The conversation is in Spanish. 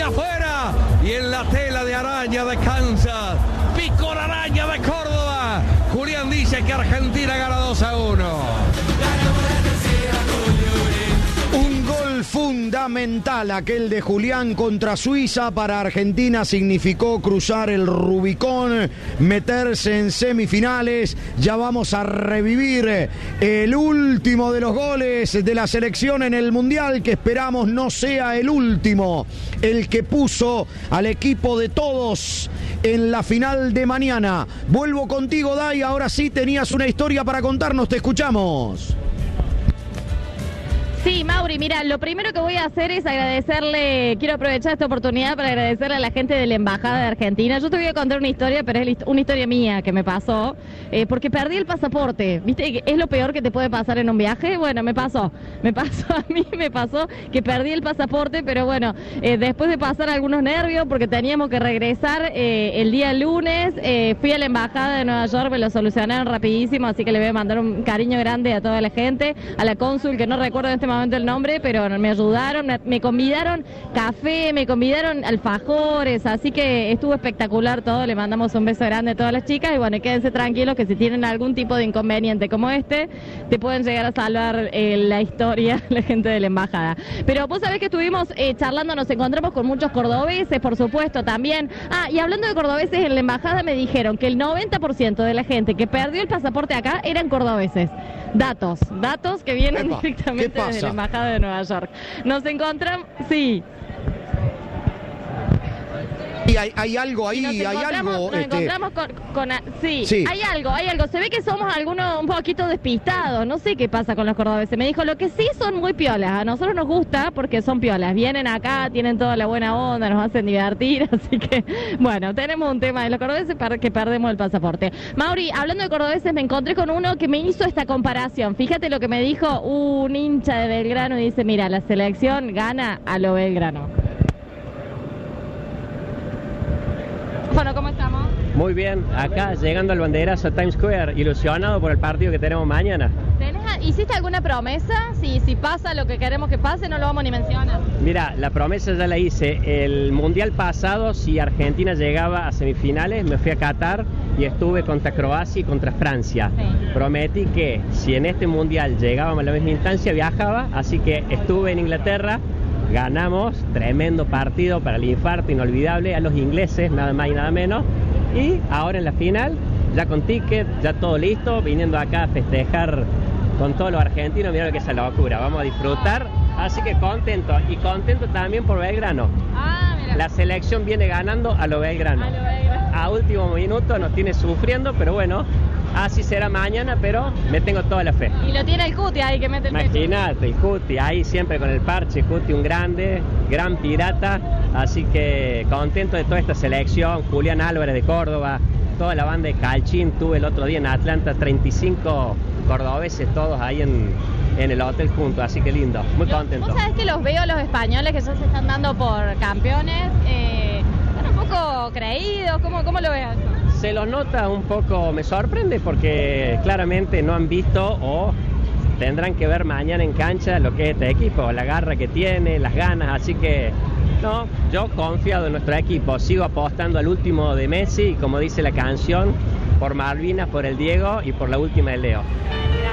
afuera. Y en la tela de araña descansa. Picó la araña de Córdoba. Julián dice que Argentina gana 2-1. Un gol fundamental, aquel de Julián contra Suiza. Para Argentina significó cruzar el Rubicón, meterse en semifinales. Ya vamos a revivir el último de los goles de la selección en el Mundial, que esperamos no sea el último, el que puso al equipo de todos en la final de mañana. Vuelvo contigo, Day. Ahora sí tenías una historia para contarnos, te escuchamos. Sí, Mauri, mira, lo primero que voy a hacer es agradecerle, quiero aprovechar esta oportunidad para agradecerle a la gente de la Embajada de Argentina. Yo te voy a contar una historia, pero es una historia mía que me pasó, porque perdí el pasaporte. ¿Viste? ¿Es lo peor que te puede pasar en un viaje? Bueno, me pasó, a mí me pasó que perdí el pasaporte, pero bueno, después de pasar algunos nervios, porque teníamos que regresar el día lunes, fui a la Embajada de Nueva York, me lo solucionaron rapidísimo, así que le voy a mandar un cariño grande a toda la gente, a la cónsul, que no recuerdo en este momento el nombre, pero me ayudaron, me convidaron café, me convidaron alfajores, así que estuvo espectacular todo. Le mandamos un beso grande a todas las chicas y bueno, quédense tranquilos que si tienen algún tipo de inconveniente como este, te pueden llegar a salvar la historia la gente de la embajada. Pero vos sabés que estuvimos charlando, nos encontramos con muchos cordobeses, por supuesto, también. Y hablando de cordobeses, en la embajada me dijeron que el 90% de la gente que perdió el pasaporte acá eran cordobeses. Datos que vienen directamente desde la Embajada de Nueva York. Nos encontramos, sí. Y hay algo ahí, hay algo. Nos encontramos con sí, hay algo. Se ve que somos algunos un poquito despistados. No sé qué pasa con los cordobeses. Me dijo, lo que sí son muy piolas. A nosotros nos gusta porque son piolas. Vienen acá, tienen toda la buena onda, nos hacen divertir. Así que, bueno, tenemos un tema de los cordobeses para que perdemos el pasaporte. Mauri, hablando de cordobeses, me encontré con uno que me hizo esta comparación. Fíjate lo que me dijo un hincha de Belgrano y dice, mira, la selección gana a lo Belgrano. Bueno, ¿cómo estamos? Muy bien, acá llegando al banderazo a Times Square, ilusionado por el partido que tenemos mañana. ¿Hiciste alguna promesa? Si pasa lo que queremos que pase, no lo vamos ni mencionar. Mira, la promesa ya la hice. El Mundial pasado, si Argentina llegaba a semifinales, me fui a Qatar y estuve contra Croacia y contra Francia. Sí. Prometí que si en este Mundial llegábamos a la misma instancia, viajaba, así que estuve en Inglaterra. Ganamos, tremendo partido para el infarto, inolvidable, a los ingleses, nada más y nada menos. Y ahora en la final, ya con ticket, ya todo listo, viniendo acá a festejar con todos los argentinos. Mirá lo que es esa locura, vamos a disfrutar. Así que contento, y contento también por Belgrano. Mira. La selección viene ganando a lo Belgrano. A último minuto nos tiene sufriendo, pero bueno, así será mañana, pero me tengo toda la fe. Y lo tiene el Cuti ahí que mete el pecho. Imagínate, el Cuti ahí siempre con el parche, Cuti un grande, gran pirata, así que contento de toda esta selección. Julián Álvarez de Córdoba, toda la banda de Calchín, tuve el otro día en Atlanta, 35 cordobeses todos ahí en el hotel juntos, así que lindo, muy contento. Vos sabés que los veo a los españoles que ya se están dando por campeones, están un poco creídos, ¿cómo lo ves? Se los nota un poco, me sorprende porque claramente no han visto o tendrán que ver mañana en cancha lo que es este equipo, la garra que tiene, las ganas, así que no, yo confiado en nuestro equipo, sigo apostando al último de Messi y como dice la canción, por Malvinas, por el Diego y por la última de Leo.